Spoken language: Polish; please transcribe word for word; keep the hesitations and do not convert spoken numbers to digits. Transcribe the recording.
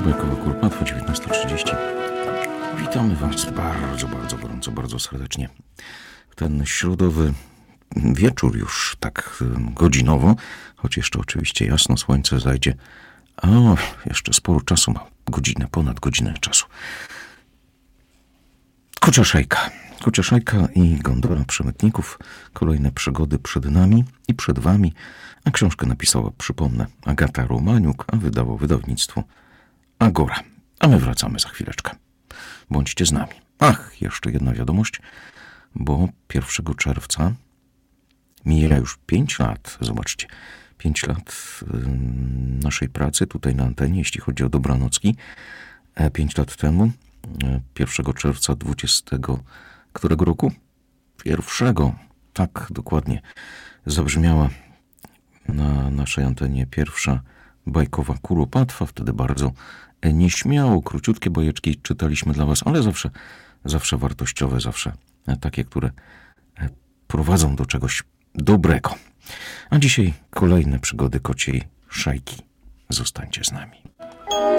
Bajkowa Kuropatwa, dziewiętnasta trzydzieści. Witamy Was bardzo, bardzo gorąco, bardzo serdecznie. Ten środowy wieczór już tak godzinowo, choć jeszcze oczywiście jasno, słońce zajdzie, a jeszcze sporo czasu ma, godzinę, ponad godzinę czasu. Kocia Szajka. Kocia Szajka i Gondola Przemytników. Kolejne przygody przed nami i przed Wami. A książkę napisała, przypomnę, Agata Romaniuk, a wydało wydawnictwo Agora. A my wracamy za chwileczkę. Bądźcie z nami. Ach, jeszcze jedna wiadomość, bo pierwszego czerwca mija już pięć lat, zobaczcie, pięć lat naszej pracy tutaj na antenie, jeśli chodzi o dobranocki. pięć lat temu, pierwszego czerwca dwudziestego którego roku? Pierwszego, tak dokładnie, zabrzmiała na naszej antenie pierwsza bajkowa Kuropatwa. Wtedy bardzo nieśmiało, króciutkie bajeczki czytaliśmy dla Was, ale zawsze, zawsze wartościowe, zawsze takie, które prowadzą do czegoś dobrego. A dzisiaj kolejne przygody Kociej Szajki. Zostańcie z nami.